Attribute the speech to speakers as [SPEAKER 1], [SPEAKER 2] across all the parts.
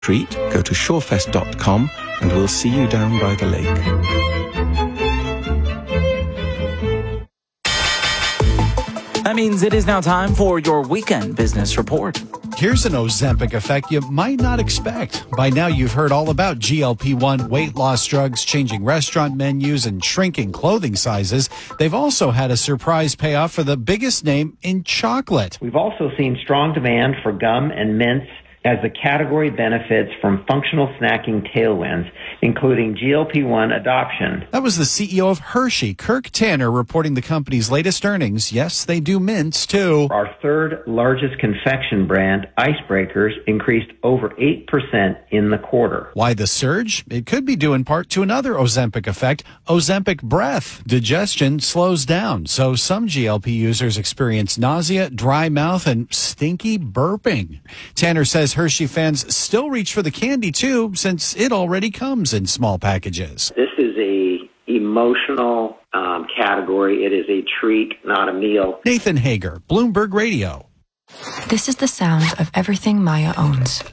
[SPEAKER 1] treat, go to shorefest.com and we'll see you down by the lake.
[SPEAKER 2] That means it is now time for your weekend business report.
[SPEAKER 3] Here's an Ozempic effect you might not expect. By now, you've heard all about GLP-1 weight loss drugs, changing restaurant menus, and shrinking clothing sizes. They've also had a surprise payoff for the biggest name in chocolate.
[SPEAKER 4] We've also seen strong demand for gum and mints as the category benefits from functional snacking tailwinds, including GLP-1 adoption.
[SPEAKER 3] That was the CEO of Hershey, Kirk Tanner, reporting the company's latest earnings. Yes, they do mints, too.
[SPEAKER 4] Our third largest confection brand, Icebreakers, increased over 8% in the quarter.
[SPEAKER 3] Why the surge? It could be due in part to another Ozempic effect, Ozempic breath. Digestion slows down, so some GLP users experience nausea, dry mouth, and stinky burping. Tanner says Hershey fans still reach for the candy, too, since it already comes in small packages.
[SPEAKER 5] This is a emotional category. It is a treat, not a meal.
[SPEAKER 3] Nathan Hager, Bloomberg Radio.
[SPEAKER 6] This is the sound of everything Maya owns.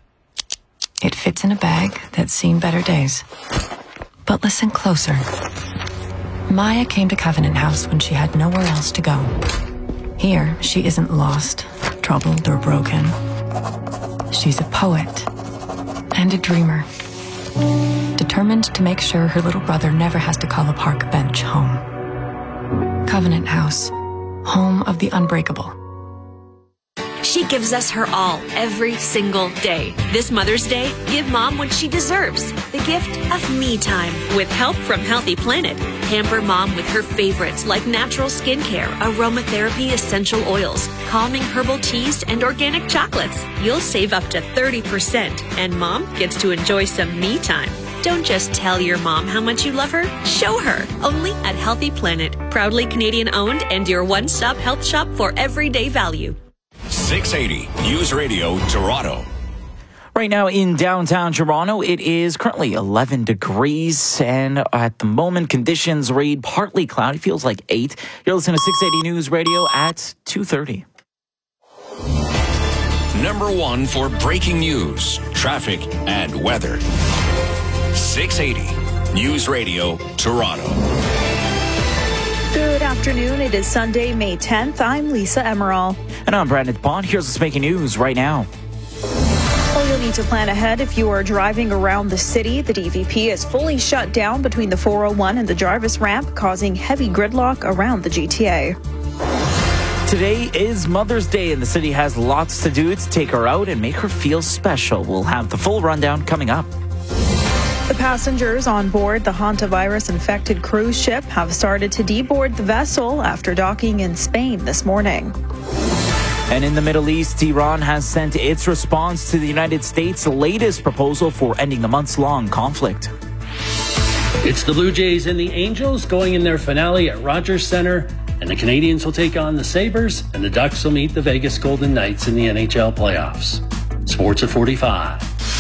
[SPEAKER 6] It fits in a bag that's seen better days. But listen closer. Maya came to Covenant House when she had nowhere else to go. Here, she isn't lost, troubled, or broken. She's a poet and a dreamer, determined to make sure her little brother never has to call a park bench home. Covenant House, home of the unbreakable.
[SPEAKER 7] She gives us her all every single day. This Mother's Day, give Mom what she deserves, the gift of me time. With help from Healthy Planet, pamper Mom with her favorites like natural skincare, aromatherapy essential oils, calming herbal teas, and organic chocolates. You'll save up to 30%, and Mom gets to enjoy some me time. Don't just tell your mom how much you love her, show her. Only at Healthy Planet, proudly Canadian owned and your one-stop health shop for everyday value.
[SPEAKER 8] 680 News Radio Toronto.
[SPEAKER 2] Right now in downtown Toronto, it is currently 11 degrees, and at the moment, conditions read partly cloudy. Feels like 8. You're listening to 680 News Radio at 2:30.
[SPEAKER 8] Number 1 for breaking news, traffic, and weather. 680 News Radio Toronto.
[SPEAKER 9] Good afternoon. It is Sunday, May 10th. I'm Lisa Emerald.
[SPEAKER 2] And I'm Brandon Bond. Here's what's making news right now.
[SPEAKER 9] Well, you'll need to plan ahead if you are driving around the city. The DVP is fully shut down between the 401 and the Jarvis ramp, causing heavy gridlock around the GTA.
[SPEAKER 2] Today is Mother's Day, and the city has lots to do to take her out and make her feel special. We'll have the full rundown coming up.
[SPEAKER 9] The passengers on board the hantavirus-infected cruise ship have started to deboard the vessel after docking in Spain this morning.
[SPEAKER 2] And in the Middle East, Iran has sent its response to the United States' latest proposal for ending the months-long conflict.
[SPEAKER 10] It's the Blue Jays and the Angels going in their finale at Rogers Centre, and the Canadians will take on the Sabres, and the Ducks will meet the Vegas Golden Knights in the NHL playoffs. Sports at 45.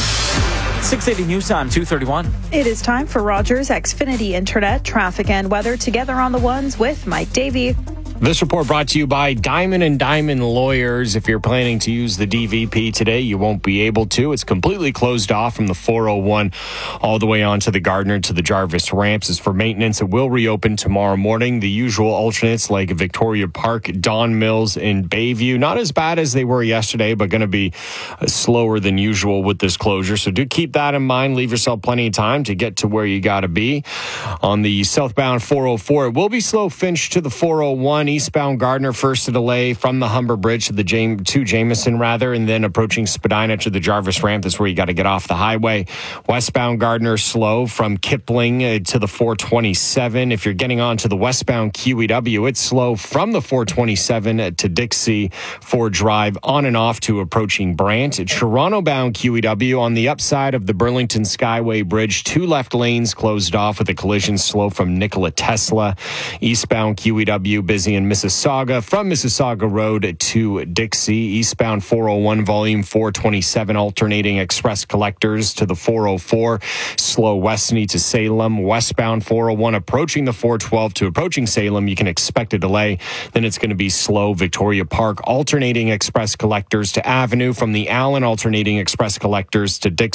[SPEAKER 2] 680 News Time, 2:31.
[SPEAKER 9] It is time for Rogers Xfinity Internet, traffic and weather together on the ones with Mike Davey.
[SPEAKER 11] This report brought to you by Diamond & Diamond Lawyers. If you're planning to use the DVP today, you won't be able to. It's completely closed off from the 401 all the way onto the Gardner to the Jarvis ramps. As for maintenance, it will reopen tomorrow morning. The usual alternates like Victoria Park, Don Mills, and Bayview, not as bad as they were yesterday, but going to be slower than usual with this closure. So do keep that in mind. Leave yourself plenty of time to get to where you got to be. On the southbound 404, it will be slow Finch to the 401. Eastbound Gardner, first a delay from the Humber Bridge to Jameson, and then approaching Spadina to the Jarvis ramp. That's where you got to get off the highway. Westbound Gardner, slow from Kipling to the 427. If you're getting on to the westbound QEW, it's slow from the 427 to Dixie, Ford Drive, on and off to approaching Brant. Toronto-bound QEW on the upside of the Burlington Skyway Bridge, 2 left lanes closed off with a collision slow from Nikola Tesla. Eastbound QEW busy Dixie and Mississauga. From Mississauga Road to Dixie, eastbound 401 volume 427, alternating express collectors to the 404. Slow Westney to Salem. Westbound 401 approaching the 412 to approaching Salem. You can expect a delay. Then it's going to be slow Victoria Park, alternating express collectors to Avenue. From the Allen, alternating express collectors to Dixie.